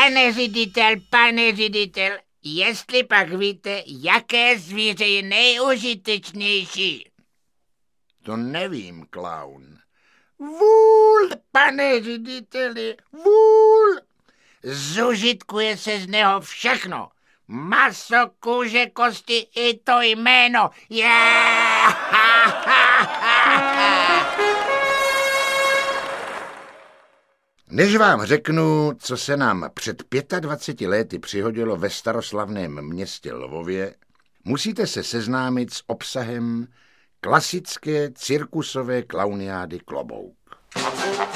Pane ředitel, jestli pak víte, jaké zvíře je nejužitečnější? To nevím, klaun. Vůl, pane řediteli, vůl. Zužitkuje se z něho všechno. Maso, kůže, kosti i to jméno. Než vám řeknu, co se nám před 25 lety přihodilo ve staroslavném městě Lvově, musíte se seznámit s obsahem klasické cirkusové klauniády Klobouk.